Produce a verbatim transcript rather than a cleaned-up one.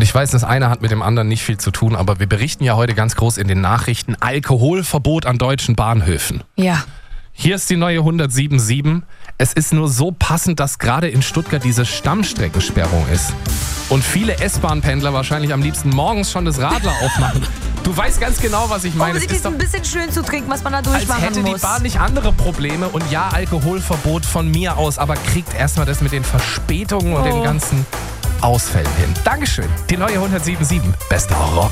Ich weiß, das eine hat mit dem anderen nicht viel zu tun, aber wir berichten ja heute ganz groß in den Nachrichten: Alkoholverbot an deutschen Bahnhöfen. Ja. Hier ist die neue hundertsieben sieben. Es ist nur so passend, dass gerade in Stuttgart diese Stammstreckensperrung ist. Und viele S-Bahn-Pendler wahrscheinlich am liebsten morgens schon das Radler aufmachen. Du weißt ganz genau, was ich meine. Um sich ein bisschen schön zu trinken, was man da durchmachen als hätte muss. die Bahn nicht andere Probleme. Und ja, Alkoholverbot von mir aus, aber kriegt erstmal das mit den Verspätungen und Oh. den ganzen Ausfällen hin. Dankeschön. Die neue hundertsieben sieben. Bester Rock.